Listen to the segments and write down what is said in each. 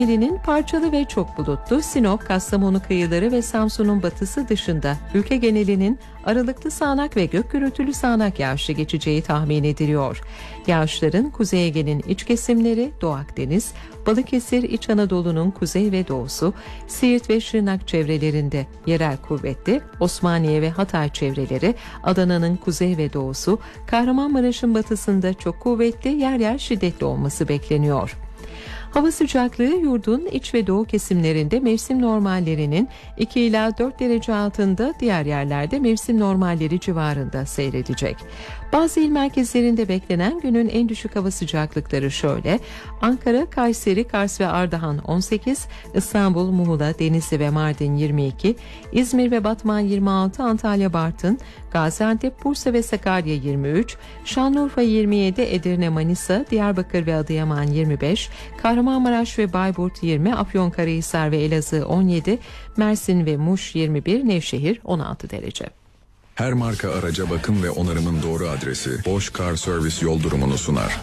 İlinin parçalı ve çok bulutlu, Sinop, Kastamonu kıyıları ve Samsun'un batısı dışında ülke genelinin aralıklı sağanak ve gök gürültülü sağanak yağışlı geçeceği tahmin ediliyor. Yağışların Kuzey Ege'nin iç kesimleri, Doğu Akdeniz, Balıkesir, İç Anadolu'nun kuzey ve doğusu, Siirt ve Şırnak çevrelerinde yerel kuvvetli, Osmaniye ve Hatay çevreleri, Adana'nın kuzey ve doğusu, Kahramanmaraş'ın batısında çok kuvvetli, yer yer şiddetli olması bekleniyor. Hava sıcaklığı yurdun iç ve doğu kesimlerinde mevsim normallerinin 2 ila 4 derece altında, diğer yerlerde mevsim normalleri civarında seyredecek. Bazı il merkezlerinde beklenen günün en düşük hava sıcaklıkları şöyle: Ankara, Kayseri, Kars ve Ardahan 18, İstanbul, Muğla, Denizli ve Mardin 22, İzmir ve Batman 26, Antalya, Bartın, Gaziantep, Bursa ve Sakarya 23, Şanlıurfa 27, Edirne, Manisa, Diyarbakır ve Adıyaman 25, Kahramanmaraş ve Bayburt 20, Afyonkarahisar ve Elazığ 17, Mersin ve Muş 21, Nevşehir 16 derece. Her marka araca bakım ve onarımın doğru adresi Bosch Car Service yol durumunu sunar.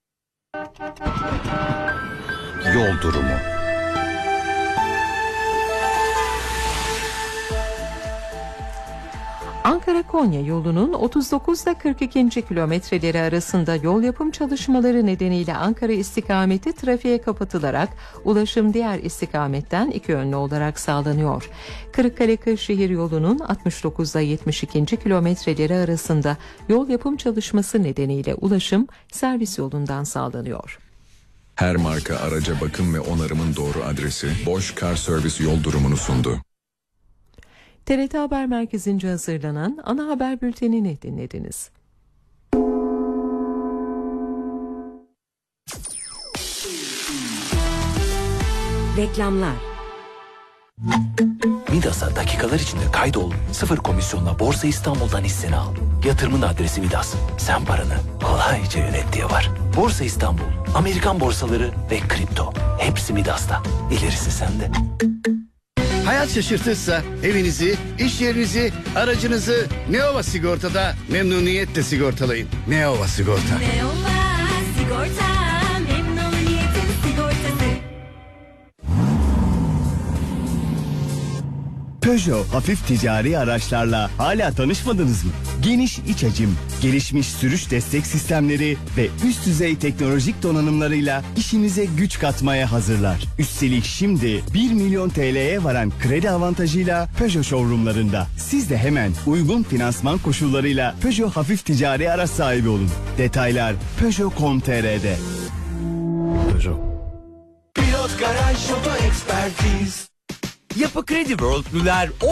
Yol durumu. Ankara-Konya yolunun 39 ile 42. kilometreleri arasında yol yapım çalışmaları nedeniyle Ankara istikameti trafiğe kapatılarak ulaşım diğer istikametten iki yönlü olarak sağlanıyor. Kırıkkale-Kırşehir yolunun 69 ile 72. kilometreleri arasında yol yapım çalışması nedeniyle ulaşım servis yolundan sağlanıyor. Her marka araca bakım ve onarımın doğru adresi Bosch Car Service yol durumunu sundu. TRT Haber Merkezi'nce hazırlanan ana haber bültenini dinlediniz. Reklamlar. Midas'a dakikalar içinde kaydol, 0 komisyonla Borsa İstanbul'dan hisseni al. Yatırımın adresi Midas. Sen paranı kolayca yönet diye var. Borsa İstanbul, Amerikan borsaları ve kripto. Hepsi Midas'ta. İlerisi sende. Hayat şaşırtırsa evinizi, iş yerinizi, aracınızı Neova Sigorta'da memnuniyetle sigortalayın. Neova Sigorta. Neova Sigorta, memnuniyetin sigortası. Peugeot hafif ticari araçlarla hala tanışmadınız mı? Geniş iç hacim, gelişmiş sürüş destek sistemleri ve üst düzey teknolojik donanımlarıyla işinize güç katmaya hazırlar. Üstelik şimdi 1 milyon TL'ye varan kredi avantajıyla Peugeot showroomlarında. Siz de hemen uygun finansman koşullarıyla Peugeot hafif ticari araç sahibi olun. Detaylar Peugeot.com.tr'de. Peugeot. Pilot Garaj Oto Ekspertiz. Yapı Kredi World'lüler